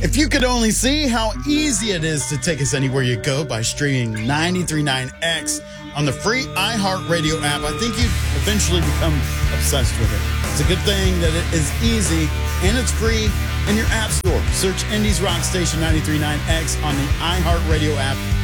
If you could only see how easy it is to take us anywhere you go by streaming 93.9X on the free iHeartRadio app, I think you'd eventually become obsessed with it. It's a good thing that it is easy and it's free in your app store. Search Indies Rock Station 93.9X on the iHeartRadio app